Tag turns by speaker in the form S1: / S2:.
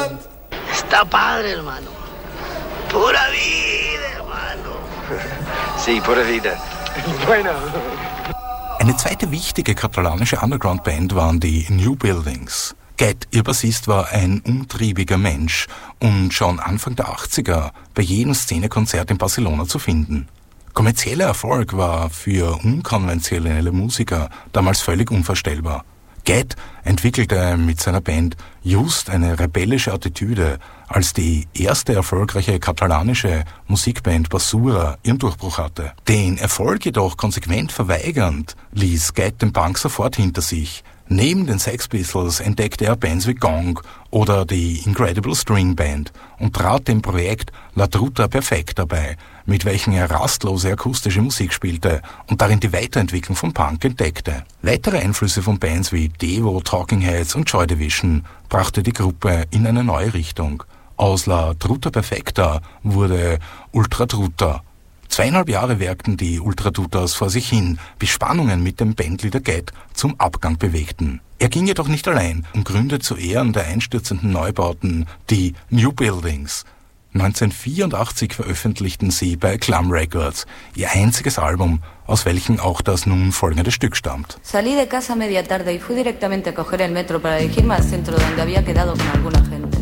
S1: adelante.
S2: Está padre, hermano. Pura vida, hermano.
S3: Sí, pura vida.
S1: Bueno.
S4: Eine zweite wichtige katalanische Underground-Band waren die New Buildings. Get, ihr Bassist, war ein umtriebiger Mensch und schon Anfang der 80er bei jedem Szenekonzert in Barcelona zu finden. Kommerzieller Erfolg war für unkonventionelle Musiker damals völlig unvorstellbar. Get entwickelte mit seiner Band just eine rebellische Attitüde, als die erste erfolgreiche katalanische Musikband Basura ihren Durchbruch hatte. Den Erfolg jedoch konsequent verweigernd, ließ Get den Punk sofort hinter sich. Neben den Sex Pistols entdeckte er Bands wie Gong oder die Incredible String Band und trat dem Projekt La Truta Perfecta bei, mit welchem er rastlose akustische Musik spielte und darin die Weiterentwicklung von Punk entdeckte. Weitere Einflüsse von Bands wie Devo, Talking Heads und Joy Division brachte die Gruppe in eine neue Richtung. Aus La Truta Perfecta wurde Ultra Truta. 2,5 Jahre werkten die Ultratutas vor sich hin, bis Spannungen mit dem Bandleader Get zum Abgang bewegten. Er ging jedoch nicht allein und gründete zu Ehren der einstürzenden Neubauten die New Buildings. 1984 veröffentlichten sie bei Clum Records ihr einziges Album, aus welchem auch das nun folgende Stück stammt.
S5: Salí de casa media tarde y fui directamente a coger el metro para dirigirme al centro donde había quedado con alguna gente.